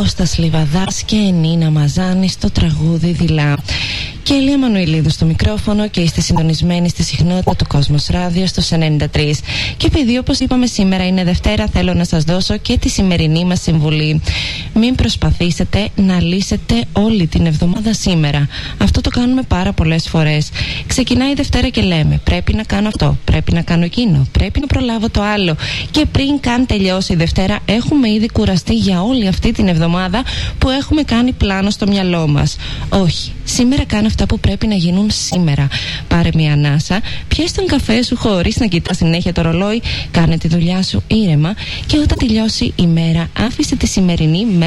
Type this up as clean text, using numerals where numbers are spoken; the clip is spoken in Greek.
Κώστας Λιβαδάς και Νίνα Μαζάνη στο τραγούδι Δειλά. Και Ηλία Μανουηλίδου στο μικρόφωνο και είστε συντονισμένοι στη συχνότητα του Κόσμος Ράδιο στους 93. Και επειδή όπως είπαμε σήμερα είναι Δευτέρα, θέλω να σας δώσω και τη σημερινή μας συμβουλή. Μην προσπαθήσετε να λύσετε όλη την εβδομάδα σήμερα. Αυτό το κάνουμε πάρα πολλές φορές. Ξεκινάει η Δευτέρα και λέμε πρέπει να κάνω αυτό, πρέπει να κάνω εκείνο, πρέπει να προλάβω το άλλο. Και πριν καν τελειώσει η Δευτέρα έχουμε ήδη κουραστεί για όλη αυτή την εβδομάδα που έχουμε κάνει πλάνο στο μυαλό μας. Όχι, σήμερα κάνω αυτά που πρέπει να γίνουν σήμερα. Πάρε μια ανάσα, πιες τον καφέ σου χωρίς να κοιτάς συνέχεια το ρολόι, κάνε τη δουλειά σου ήρεμα και όταν τελειώσει η μέρα άφησε τη σημερινή